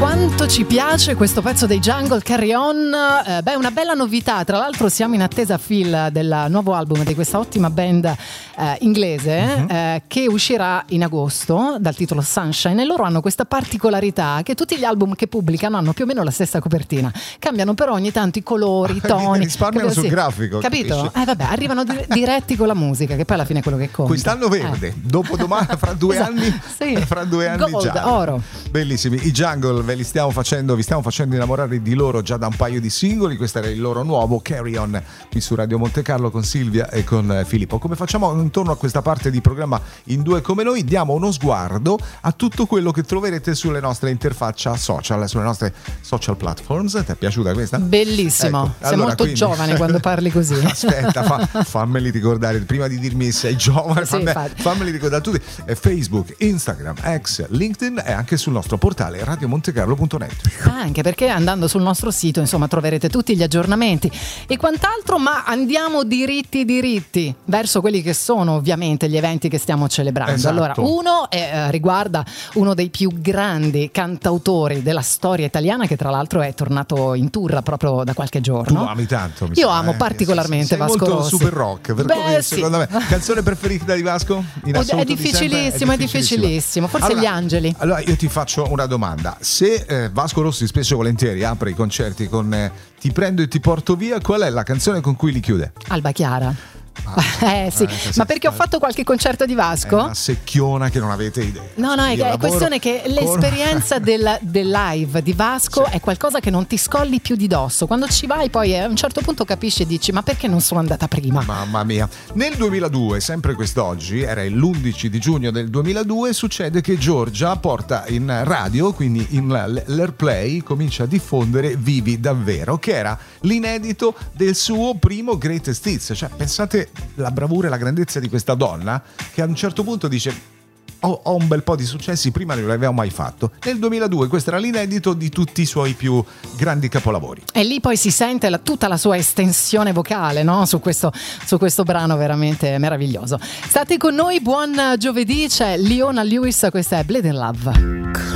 Quanto ci piace questo pezzo dei Jungle, Carry On. Una bella novità, tra l'altro siamo in attesa, Phil, del nuovo album di questa ottima band inglese che uscirà in agosto dal titolo Sunshine, e loro hanno questa particolarità che tutti gli album che pubblicano hanno più o meno la stessa copertina, cambiano però ogni tanto i colori, i toni, risparmiano sul grafico, capito? Arrivano diretti con la musica, che poi alla fine è quello che conta. Quest'anno verde, dopodomani, fra 2 anni, sì. Fra 2 anni Gold, giallo. oro. Bellissimi, i Jungle vi stiamo facendo innamorare di loro già da un paio di singoli. Questo era il loro nuovo Carry On qui su Radio Monte Carlo con Silvia e con Filippo. Come facciamo intorno a questa parte di programma in due come noi? Diamo uno sguardo a tutto quello che troverete sulle nostre interfaccia social, sulle nostre social platforms. Ti è piaciuta questa? Bellissimo, ecco, sei allora, molto giovane quando parli così. Aspetta, fammeli ricordare prima di dirmi sei giovane, sì, fammeli ricordare tutti. Facebook, Instagram, X, LinkedIn e anche sul nostro portale radiomontecarlo.net. Anche perché andando sul nostro sito, insomma, troverete tutti gli aggiornamenti e quant'altro, ma andiamo diritti verso quelli che sono ovviamente gli eventi che stiamo celebrando. Esatto. Allora, uno riguarda uno dei più grandi cantautori della storia italiana, che tra l'altro è tornato in tour proprio da qualche giorno. Tu ami tanto, Io amo particolarmente sei Vasco molto Rossi. super rock, per cui, secondo me. Canzone preferita di Vasco? È difficilissimo, forse allora, Gli Angeli. Allora io ti faccio una domanda: se Vasco Rossi spesso e volentieri apre i concerti con Ti prendo e ti porto via, qual è la canzone con cui li chiude? Alba Chiara. Ma perché ho fatto qualche concerto di Vasco? È una secchiona che non avete idea. No, è questione che l'esperienza del live di Vasco è qualcosa che non ti scolli più di dosso. Quando ci vai poi a un certo punto capisci e dici: ma perché non sono andata prima? Mamma mia. Nel 2002, sempre quest'oggi, era l'11 di giugno del 2002, succede che Giorgia porta in radio, quindi in l'Airplay, comincia a diffondere Vivi davvero, che era l'inedito del suo primo Greatest Hits. Cioè, pensate la bravura e la grandezza di questa donna, che a un certo punto dice: ho un bel po' di successi, prima non l'avevo mai fatto. Nel 2002 questo era l'inedito di tutti i suoi più grandi capolavori. E lì poi si sente tutta la sua estensione vocale, no? Su questo brano veramente meraviglioso. State con noi, buon giovedì, c'è Leona Lewis, questa è Bleed in Love.